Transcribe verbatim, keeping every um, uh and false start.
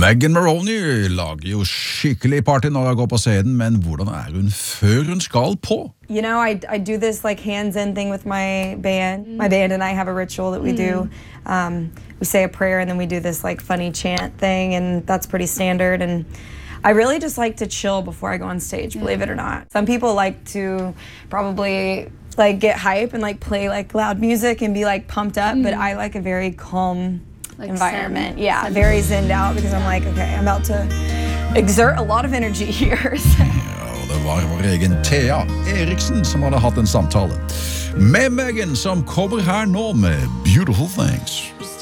Megan Maroney lager jo skikkelig party når hun går på scenen, men hvordan er hun før hun skal på? You know, I, I do this like hands-in thing with my band. My band and I have a ritual that we do. Um, we say a prayer and then we do this like funny chant thing, and that's pretty standard. And I really just like to chill before I go on stage, believe it or not. Some people like to probably like get hype and like play like loud music and be like pumped up, but I like a very calm like environment. Zen. Yeah, very zenned out because I'm like, okay, I'm about to exert a lot of energy here. So. Ja, det var vår egen Thea Eriksen som hadde hatt en samtale med Megan, som kommer her nå med Beautiful Things.